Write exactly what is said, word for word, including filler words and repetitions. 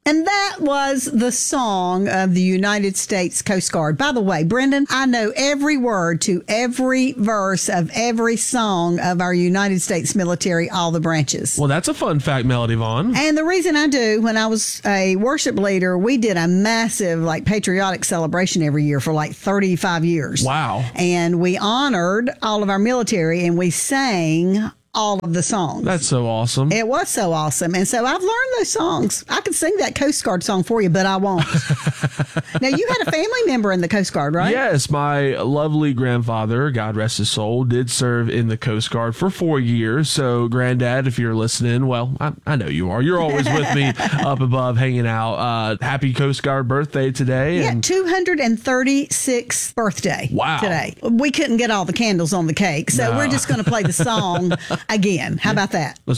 And that was the song of the United States Coast Guard. By the way, Brendan, I know every word to every verse of every song of our United States military, all the branches. Well, that's a fun fact, Melody Vaughn. And the reason I do, when I was a worship leader, we did a massive like patriotic celebration every year for like thirty-five years. Wow. And we honored all of our military and we sang all of the songs. That's so awesome. It was so awesome. And so I've learned those songs. I could sing that Coast Guard song for you, but I won't. Now, you had a family member in the Coast Guard, right? Yes, my lovely grandfather, God rest his soul, did serve in the Coast Guard for four years. So, Granddad, if you're listening, well, I, I know you are. You're always with me up above hanging out. Uh, happy Coast Guard birthday today. Yeah, and two hundred thirty-sixth birthday. Wow. Today. We couldn't get all the candles on the cake, so No. we're just going to play the song again. How about that?